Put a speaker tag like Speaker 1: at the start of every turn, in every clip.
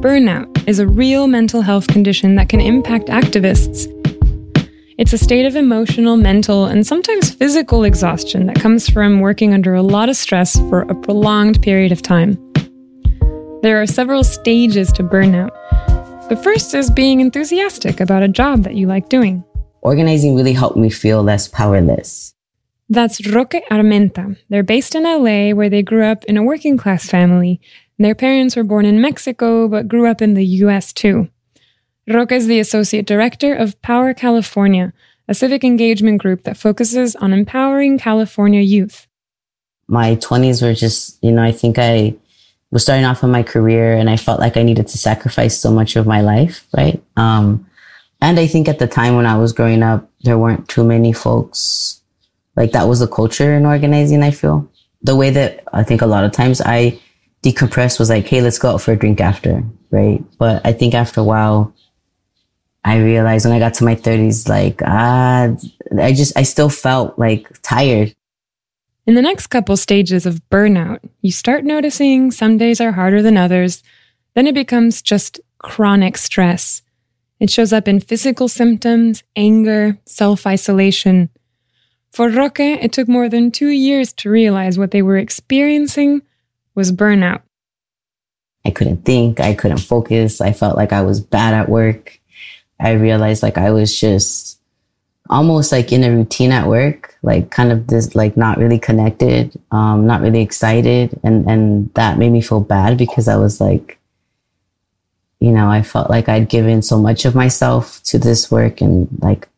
Speaker 1: burnout is a real mental health condition that can impact activists. It's a state of emotional, mental, and sometimes physical exhaustion that comes from working under a lot of stress for a prolonged period of time. There are several stages to burnout. The first is being enthusiastic about a job that you like doing.
Speaker 2: Organizing really helped me feel less powerless.
Speaker 1: That's Roque Armenta. They're based in LA, where they grew up in a working-class family. Their parents were born in Mexico, but grew up in the US too. Roque is the associate director of Power California, a civic engagement group that focuses on empowering California youth.
Speaker 2: My 20s were just, I think I was starting off in my career and I felt like I needed to sacrifice so much of my life, right? And I think at the time when I was growing up, there weren't too many folks, like that was the culture in organizing, I feel. The way that I think a lot of times I decompressed was like, hey, let's go out for a drink after, right? But I think after a while, I realized when I got to my 30s, like, I still felt like tired.
Speaker 1: In the next couple stages of burnout, you start noticing some days are harder than others. Then it becomes just chronic stress. It shows up in physical symptoms, anger, self-isolation. For Roque, it took more than 2 years to realize what they were experiencing was burnout.
Speaker 2: I couldn't think. I couldn't focus. I felt like I was bad at work. I realized like I was just almost like in a routine at work, like kind of this, like not really connected, not really excited. And that made me feel bad because I was like, I felt like I'd given so much of myself to this work and like,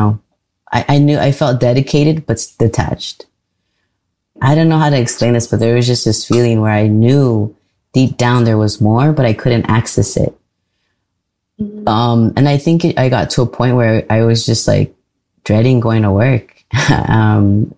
Speaker 2: I knew I felt dedicated, but detached. I don't know how to explain this, but there was just this feeling where I knew deep down there was more, but I couldn't access it. And I think I got to a point where I was just like dreading going to work. And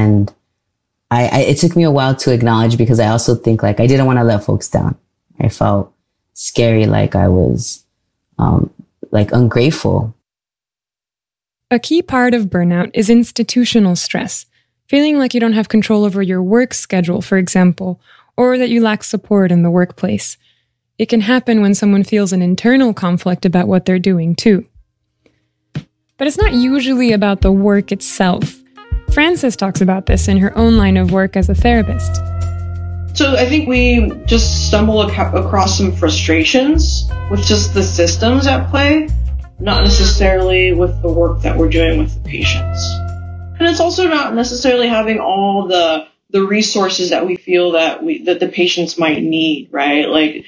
Speaker 2: it took me a while to acknowledge because I also think like I didn't want to let folks down. I felt scary, like I was like ungrateful.
Speaker 1: A key part of burnout is institutional stress, feeling like you don't have control over your work schedule, for example, or that you lack support in the workplace. It can happen when someone feels an internal conflict about what they're doing, too. But it's not usually about the work itself. Frances talks about this in her own line of work as a therapist.
Speaker 3: So I think we just stumble across some frustrations with just the systems at play, not necessarily with the work that we're doing with the patients. And it's also not necessarily having all the resources that we feel that the patients might need, right? Like,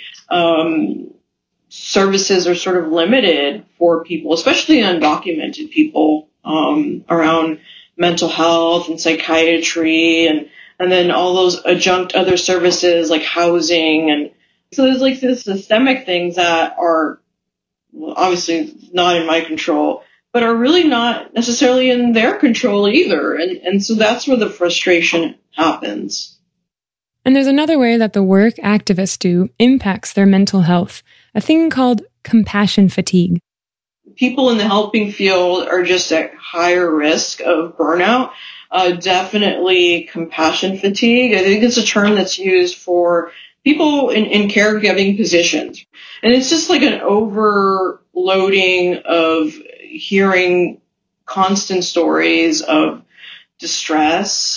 Speaker 3: services are sort of limited for people, especially undocumented people, around mental health and psychiatry and then all those adjunct other services like housing. And so there's like this systemic things that are obviously not in my control, but are really not necessarily in their control either. And so that's where the frustration happens.
Speaker 1: And there's another way that the work activists do impacts their mental health, a thing called compassion fatigue.
Speaker 3: People in the helping field are just at higher risk of burnout. Definitely compassion fatigue. I think it's a term that's used for people in caregiving positions. And it's just like an overloading of hearing constant stories of distress,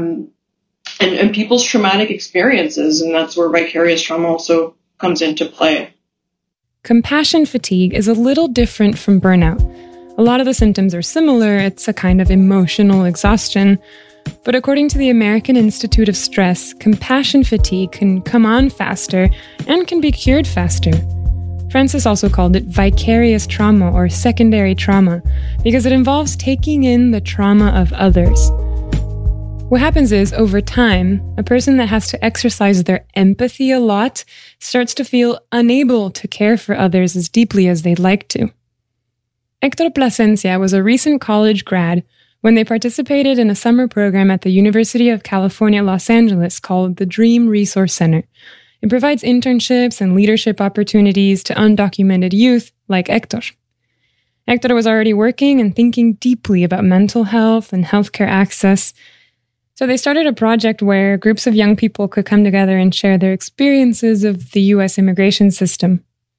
Speaker 3: and people's traumatic experiences. And that's where vicarious trauma also comes into play.
Speaker 1: Compassion fatigue is a little different from burnout. A lot of the symptoms are similar. It's a kind of emotional exhaustion. But according to the American Institute of Stress, compassion fatigue can come on faster and can be cured faster. Frances also called it vicarious trauma or secondary trauma because it involves taking in the trauma of others. What happens is, over time, a person that has to exercise their empathy a lot starts to feel unable to care for others as deeply as they'd like to. Hector Plasencia was a recent college grad when they participated in a summer program at the University of California, Los Angeles called the Dream Resource Center. It provides internships and leadership opportunities to undocumented youth like Hector. Hector was already working and thinking deeply about mental health and healthcare access. So they started a project where groups of young people could come together and share their experiences of the U.S. immigration system.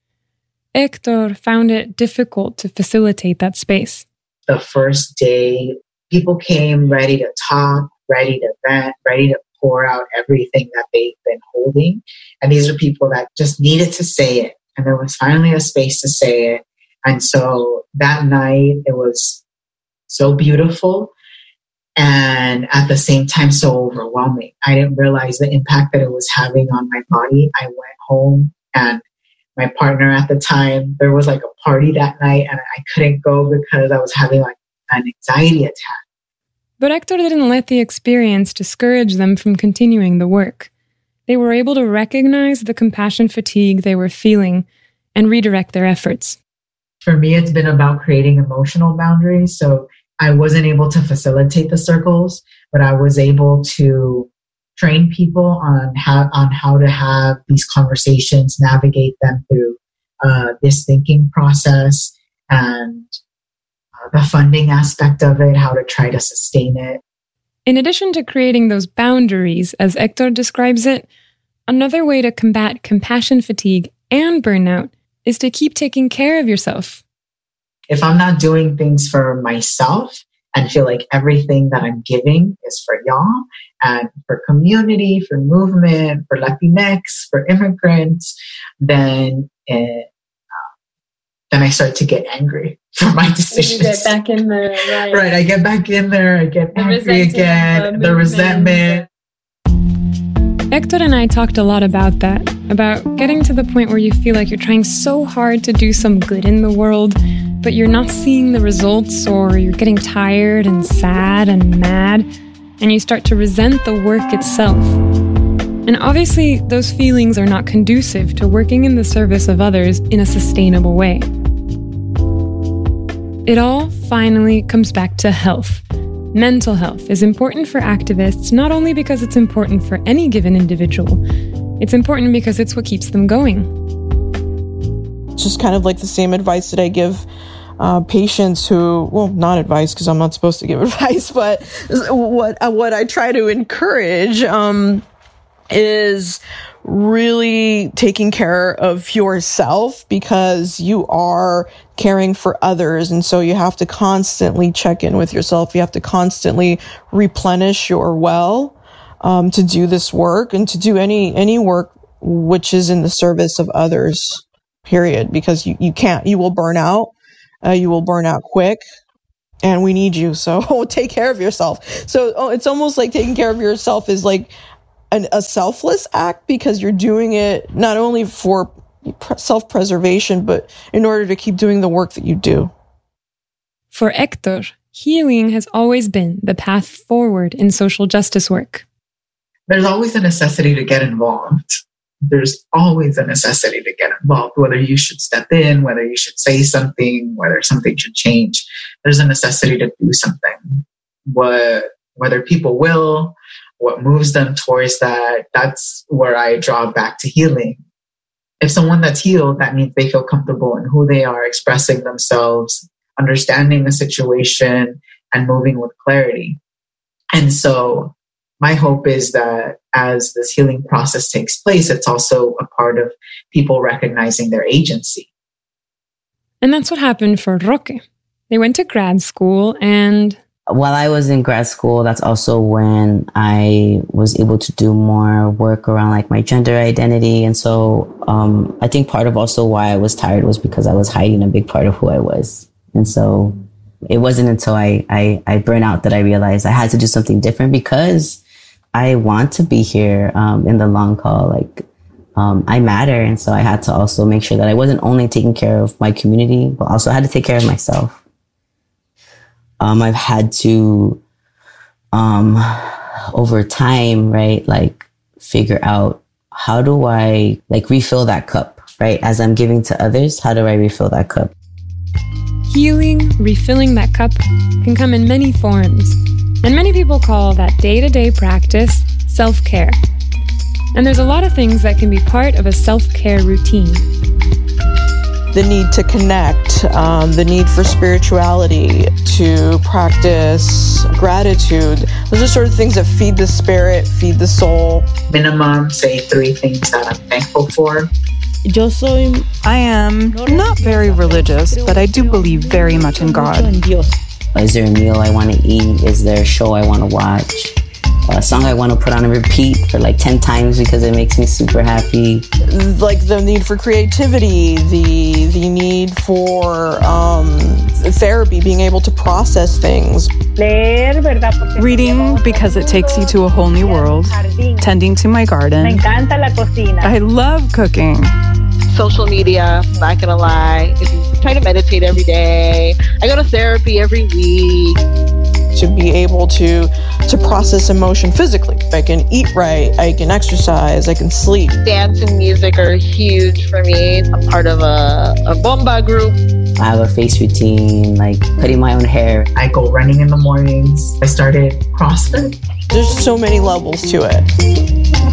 Speaker 1: Hector found it difficult to facilitate that space.
Speaker 4: The first day, people came ready to talk, ready to vent, ready to pour out everything that they've been holding. And these are people that just needed to say it. And there was finally a space to say it. And so that night, it was so beautiful and at the same time so overwhelming. I didn't realize the impact that it was having on my body. I went home and my partner at the time, there was like a party that night and I couldn't go because I was having like an anxiety attack.
Speaker 1: But Hector didn't let the experience discourage them from continuing the work. They were able to recognize the compassion fatigue they were feeling and redirect their efforts.
Speaker 4: For me, it's been about creating emotional boundaries. So I wasn't able to facilitate the circles, but I was able to train people on how to have these conversations, navigate them through this thinking process and the funding aspect of it, how to try to sustain it.
Speaker 1: In addition to creating those boundaries, as Hector describes it, another way to combat compassion fatigue and burnout is to keep taking care of yourself.
Speaker 4: If I'm not doing things for myself and feel like everything that I'm giving is for y'all and for community, for movement, for Latinx, for immigrants, then I start to get angry for my decisions.
Speaker 5: You get back in there, right?
Speaker 4: Right, I get back in there, I get angry again, the resentment.
Speaker 1: Hector and I talked a lot about that, about getting to the point where you feel like you're trying so hard to do some good in the world, but you're not seeing the results, or you're getting tired and sad and mad, and you start to resent the work itself. And obviously, those feelings are not conducive to working in the service of others in a sustainable way. It all finally comes back to health. Mental health is important for activists, not only because it's important for any given individual, it's important because it's what keeps them going.
Speaker 6: It's just kind of like the same advice that I give patients who, well, not advice because I'm not supposed to give advice, but what I try to encourage is really taking care of yourself, because you are caring for others. And so you have to constantly check in with yourself. You have to constantly replenish your well to do this work and to do any work which is in the service of others, period. Because you will burn out. You will burn out quick. And we need you. So take care of yourself. So it's almost like taking care of yourself is like a selfless act, because you're doing it not only for self-preservation, but in order to keep doing the work that you do.
Speaker 1: For Hector, healing has always been the path forward in social justice work.
Speaker 4: There's always a necessity to get involved. There's always a necessity to get involved, whether you should step in, whether you should say something, whether something should change. There's a necessity to do something. Whether people will, what moves them towards that, that's where I draw back to healing. If someone that's healed, that means they feel comfortable in who they are, expressing themselves, understanding the situation, and moving with clarity. And so my hope is that as this healing process takes place, it's also a part of people recognizing their agency.
Speaker 1: And that's what happened for Roque. They went to grad school, and
Speaker 2: while I was in grad school, that's also when I was able to do more work around like my gender identity. And so I think part of also why I was tired was because I was hiding a big part of who I was. And so it wasn't until I burned out that I realized I had to do something different, because I want to be here in the long haul. Like I matter. And so I had to also make sure that I wasn't only taking care of my community, but also I had to take care of myself. I've had to, over time, right, like figure out how do I like refill that cup, right? As I'm giving to others, how do I refill that cup?
Speaker 1: Healing, refilling that cup can come in many forms. And many people call that day-to-day practice self-care. And there's a lot of things that can be part of a self-care routine.
Speaker 6: The need to connect, the need for spirituality, to practice gratitude. Those are sort of things that feed the spirit, feed the soul.
Speaker 4: Minimum, say 3 things that I'm thankful for.
Speaker 5: I am not very religious, but I do believe very much in God.
Speaker 2: Is there a meal I want to eat? Is there a show I want to watch? A song I want to put on a repeat for like 10 times because it makes me super happy.
Speaker 6: Like the need for creativity, the need for therapy, being able to process things.
Speaker 5: Reading because it takes you to a whole new world. Tending to my garden. I love cooking.
Speaker 7: Social media, not gonna lie. Try to meditate every day. I go to therapy every week.
Speaker 6: To be able to process emotion physically. I can eat right, I can exercise, I can sleep.
Speaker 7: Dance and music are huge for me. I'm part of a bomba group.
Speaker 2: I have a face routine, like cutting my own hair.
Speaker 4: I go running in the mornings. I started CrossFit.
Speaker 6: There's so many levels to it.